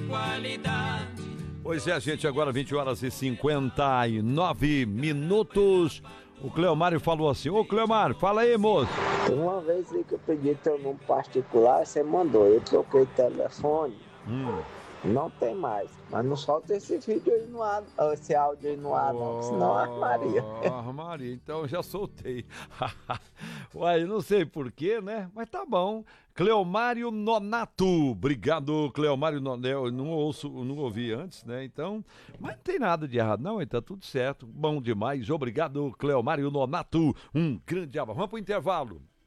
qualidade. Pois é, gente, agora 20 horas e 59 minutos. O Cleomário falou assim: ô Cleomário, fala aí, moço. Uma vez aí que eu pedi teu número particular, você mandou. Eu troquei o telefone. Não tem mais. Mas não solta esse vídeo aí no ar, esse áudio aí no ar, não, senão armaria. Armaria, então eu já soltei. Uai, não sei porquê, né? Mas tá bom. Cleomário Nonato. Obrigado, Cleomário Nonato. Eu não ouvi antes, né? Então, mas não tem nada de errado, não. Tá tudo certo. Bom demais. Obrigado, Cleomário Nonato. Um grande abraço. Vamos pro intervalo.